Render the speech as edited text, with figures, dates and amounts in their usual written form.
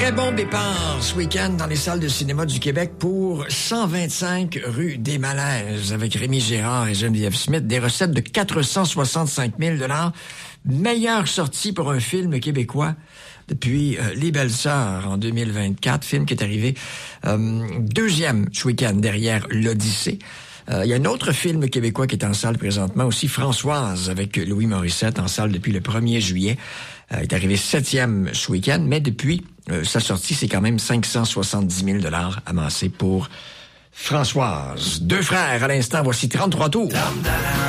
Très bon départ ce week-end dans les salles de cinéma du Québec pour 125 rue des Malaises avec Rémi Gérard et Geneviève Smith. Des recettes de 465 000 $. Meilleure sortie pour un film québécois depuis Les Belles Sœurs en 2024. Film qui est arrivé deuxième ce week-end derrière L'Odyssée. Il y a un autre film québécois qui est en salle présentement aussi, Françoise, avec Louis Morissette, en salle depuis le 1er juillet. Est arrivé 7e ce week-end, mais depuis sa sortie, c'est quand même 570 000 $ amassés pour Françoise. Deux frères à l'instant, voici 33 tours.